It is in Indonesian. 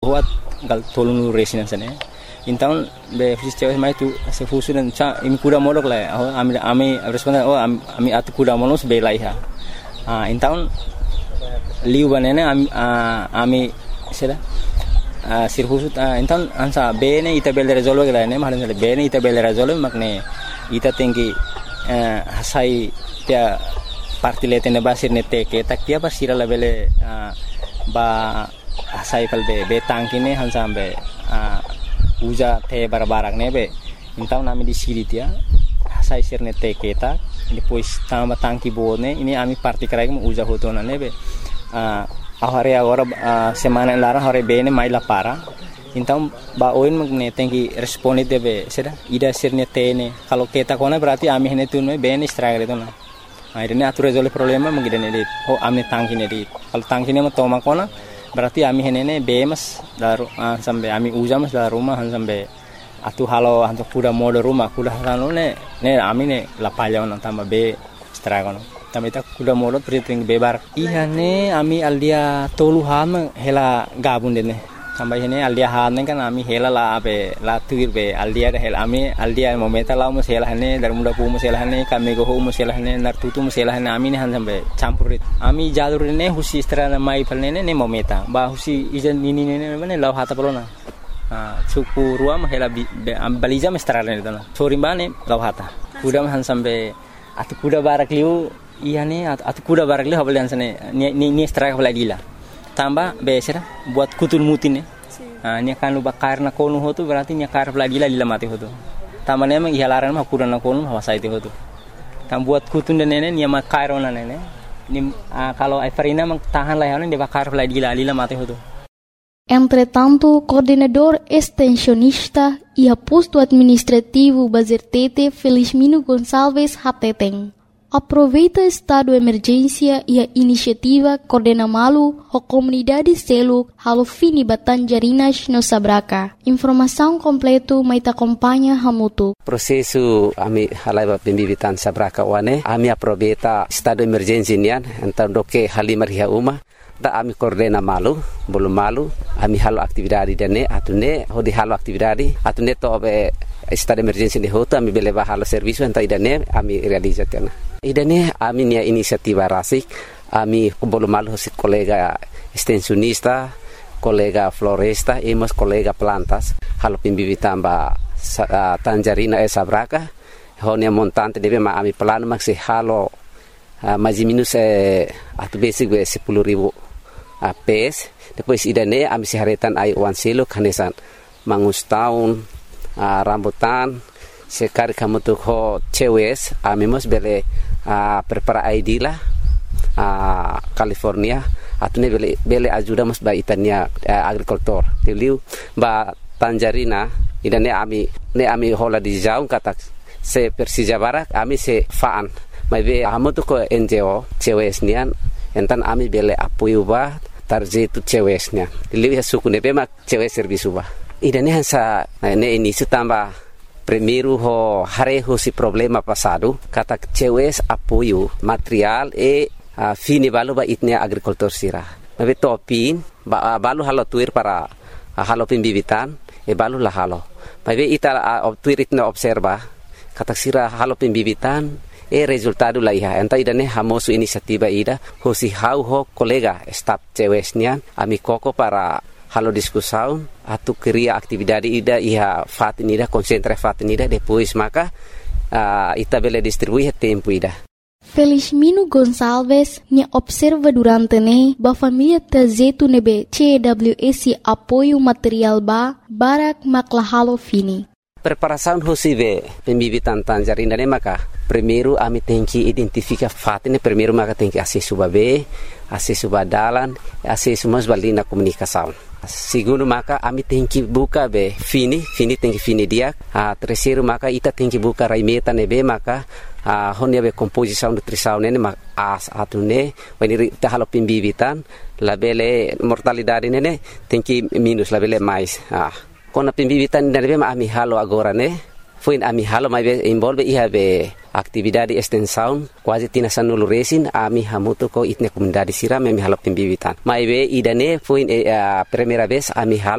buat gal tolong resin sana. Intan be fusi cewek mai tu se fusu dan cha imi kuda molok lah. Ami responden ami atu kuda molok sebelai ha. Intan liu banene ami sila sir fusu intan ansa bene ita bel resolve gala ne mahalan sila bene ita bel resolve makne ita tinggi hasai dia parti letene basir ne teke tak dia basira la bele ba hasai kalbe be tangkine hansambe uja te barbarak nebe intaw nami di siri dia hasai sirne teke tak ini pois tama tangki bone ini ami parti karai mo uja hoto na nebe ahare agora semana lara hore bene mai la para intaw ba oin magne tengi responde debe seda ida sirne tene kalau keta kona berarti ami hene tunme bene stragre to na ini atur resolve problema mengidane dit amne tangki ne dit kalau tangki ne mo toma kona berarti ami henene bemas daru sampai ami ujamas dari rumah sampai atu halo hantu kuda mode rumah kuda halo ne ami ne lapalya on tambah be stragono tambah ita kuda mode priting bebar iya ne ami aldia toluhan hela gabun dene sampai hene aldia han kan ami hela la abe la tuir be aldia hel ami aldia momenta la mo hela hene dar muda pu mo hela hene kami go mo hela hene nar tutu mo hela hene ami ne han sampai campurit ami jalur ne husi strana mai palne ne momenta ba husi ijan nini ne ne law hata pelona suku ruam hela baliza mestrana ne dana sorimbane law hata kuda han sampai atu kuda barak liu iya ne atu kuda barak liu habal sane ni straka baladila tambah besera buat kutul mutin nya kan lu bakar na konu hotu berarti nya kar lagi lila mati hotu tamane emang ihalaran mah kurang na konu hawa saiti hotu tam buat kutun dan nene nya makar ona nene ni kalau Everina mang tahan lah dia bakar lagi lila mati hotu. Entretanto, coordenador extensionista e aposto administrativo Bazertete Felizmino Gonçalves Hateteng aproveita estado de emergência e a iniciativa Coordena Malu a comunidade selo halo fini Batanjarinas no Sabraca. Informação completo mai acompanha hamutu. Prosesu ami halai pembibitan Sabraca wane ami aproveita estado de emergência nian então doke halimar hia uma da ami Coordena Malu belum malu ami halo aktividade dene atune hodi halo aktividade atune to be estado de emergência de hoto ami beleva halo serviço então idane ami realizatena. Idane ami nia inisiativa rasik ami belum malu si kolega extensionista kolega floresta emos kolega plantas halo pembibitan ba Tanjarina Sabraca honia montante debe ma ami plano maksi halo mais minus atu basic 10.000 PS depois idane ami siharetan ai wan selo kanesan mangus tahun rambutan sekali kamu tuh ho cewes ami mos bele prepara ID lah California atune bele ajuda mos ba itania agricultor teliu ba Tanjarina idane ami hola di jaung kata se Persija Barak ami se faan mai be amu tuh ko NGO cewes nian entan ami bele apoio ba tarjetu cewesnya teliu ya suku ne be mak cewes servisu ba idane hansa ne ini tambah primeiro ho hareho si problema passado kata cewes apoio material fini balu ba itnia agricultor sira mabe topin balu halo tuir para halo pembibitan balu la halo mabe ita tuir itna observa kata sira halo pembibitan resultado la iha enta idane hamosu inisiativa ida hosi ho kolega staff cewesnya ami koko para halo discussão atu cria atividade ida iha fatinida concentra fatinida depois maka ita bele distribuir tempo ida. Felizmino Gonçalves nya observa durante ne ba família tazetu nebe CWS apoio material ba barak maklahalo fini. Preparação hosive pembibitan Tanjarina ne maka primeiro ami tenki identifica fatine primeiro maka tenki acesso babe acesso badalan acesso mas balina comunicação. Segundo maka ami tenki buka be fini tenki fini dia terceiro maka ita tenki buka raimeta nebe maka honia be composição nutrição nene as atune wani ta halo pembibitan labele mortalidade nene tenki minus labele mais kona pembibitan nebe ami halo agora ne foi ami halo mai be involve iha be atividade extensão quase tina sanulu resin ami hamuto ko itne comunidade sira ami halo pembibitan mai be idane foi primeira vez ami halo